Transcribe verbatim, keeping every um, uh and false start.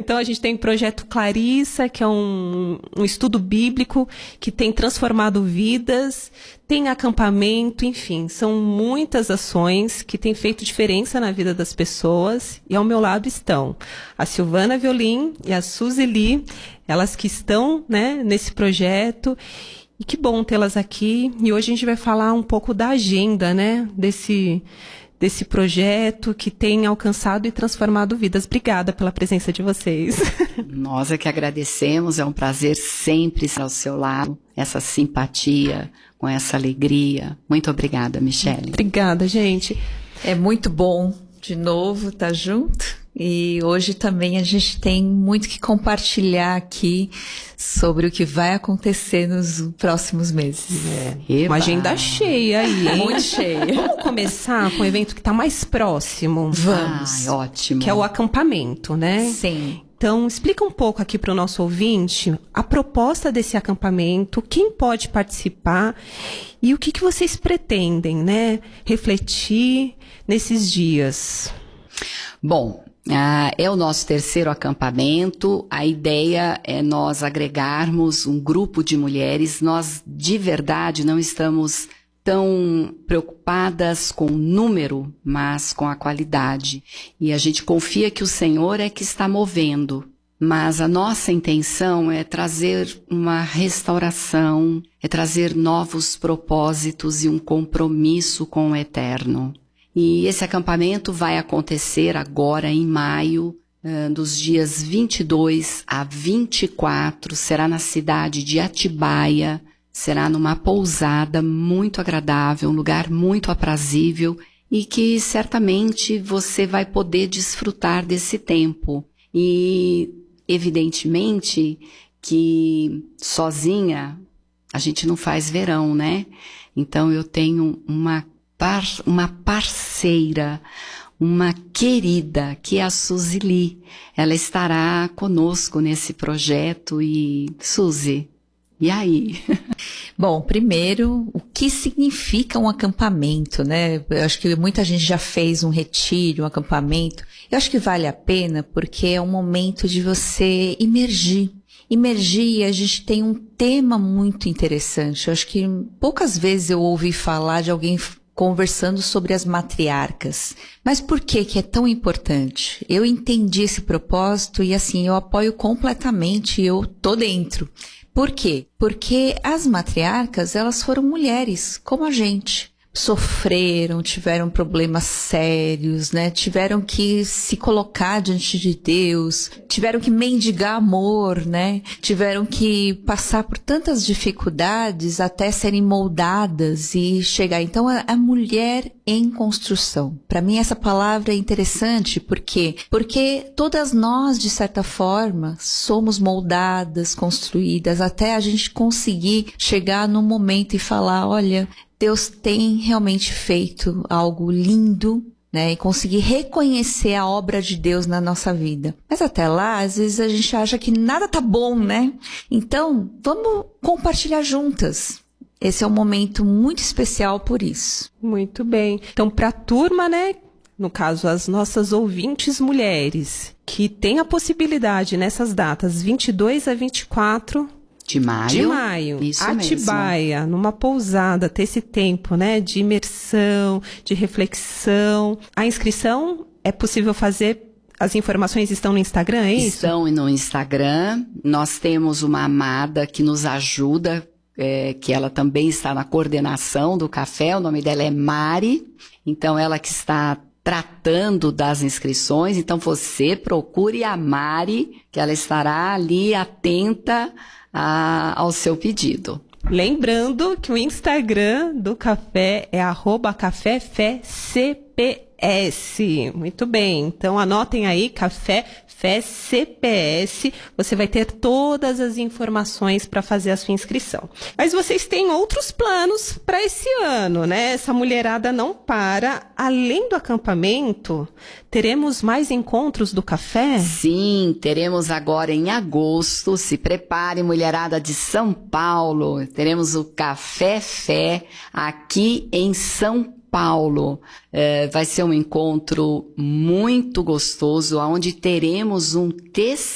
Então a gente tem o projeto Clarissa, que é um, um estudo bíblico que tem transformado vidas, tem acampamento, enfim, são muitas ações que têm feito diferença na vida das pessoas. E ao meu lado estão a Silvana Violim e a Suzy Lee, elas que estão, né, nesse projeto. E que bom tê-las aqui. E hoje a gente vai falar um pouco da agenda, né, desse, desse projeto que tem alcançado e transformado vidas. Obrigada pela presença de vocês. Nós é que agradecemos, é um prazer sempre estar ao seu lado, essa simpatia, com essa alegria. Muito obrigada, Michele. Obrigada, gente. É muito bom de novo estar junto. E hoje também a gente tem muito que compartilhar aqui sobre o que vai acontecer nos próximos meses. É. Uma agenda cheia aí, hein? Muito cheia. Vamos começar com o evento que está mais próximo. Vamos. Ai, ótimo. Que é o acampamento, né? Sim. Então, explica um pouco aqui para o nosso ouvinte a proposta desse acampamento, quem pode participar e o que, que vocês pretendem, né, refletir nesses dias. Bom, ah, é o nosso terceiro acampamento. A ideia é nós agregarmos um grupo de mulheres. Nós, de verdade, não estamos tão preocupadas com o número, mas com a qualidade. E a gente confia que o Senhor é que está movendo. Mas a nossa intenção é trazer uma restauração, é trazer novos propósitos e um compromisso com o Eterno. E esse acampamento vai acontecer agora em maio, uh, dos dias vinte e dois a vinte e quatro, será na cidade de Atibaia, será numa pousada muito agradável, um lugar muito aprazível e que certamente você vai poder desfrutar desse tempo. E evidentemente que sozinha a gente não faz verão, né? Então eu tenho uma Par, uma parceira, uma querida, que é a Suzy Lee. Ela estará conosco nesse projeto. E, Suzy, e aí? Bom, primeiro, o que significa um acampamento, né? Eu acho que muita gente já fez um retiro, um acampamento. Eu acho que vale a pena porque é um momento de você imergir. Imergir, a gente tem um tema muito interessante. Eu acho que poucas vezes eu ouvi falar de alguém conversando sobre as matriarcas. Mas por que que é tão importante? Eu entendi esse propósito e assim, eu apoio completamente, eu tô dentro. Por quê? Porque as matriarcas, elas foram mulheres, como a gente. Sofreram, tiveram problemas sérios, né? Tiveram que se colocar diante de Deus, tiveram que mendigar amor, né? Tiveram que passar por tantas dificuldades até serem moldadas e chegar. Então, a, a mulher em construção. Para mim, essa palavra é interessante, por quê? Porque todas nós, de certa forma, somos moldadas, construídas, até a gente conseguir chegar num momento e falar, olha, Deus tem realmente feito algo lindo, né? E conseguir reconhecer a obra de Deus na nossa vida. Mas até lá, às vezes a gente acha que nada tá bom, né? Então, vamos compartilhar juntas. Esse é um momento muito especial por isso. Muito bem. Então, para a turma, né? No caso, as nossas ouvintes mulheres, que tem a possibilidade nessas datas, vinte e dois a vinte e quatro... De maio. De maio. Isso Atibaia, mesmo. numa pousada, ter esse tempo, né, de imersão, de reflexão. A inscrição é possível fazer, as informações estão no Instagram, é isso? Estão no Instagram. Nós temos uma amada que nos ajuda, é, que ela também está na coordenação do café, o nome dela é Mari. Então, ela que está tratando das inscrições. Então, você procure a Mari, que ela estará ali atenta A, ao seu pedido. Lembrando que o Instagram do café é arroba café fé C P S. Muito bem, então anotem aí, Café Fé C P S. Você vai ter todas as informações para fazer a sua inscrição. Mas vocês têm outros planos para esse ano, né? Essa mulherada não para. Além do acampamento, teremos mais encontros do café? Sim, teremos agora em agosto. Se prepare, mulherada de São Paulo. Teremos o Café Fé aqui em São Paulo. Paulo, é, vai ser um encontro muito gostoso, onde teremos um testemunho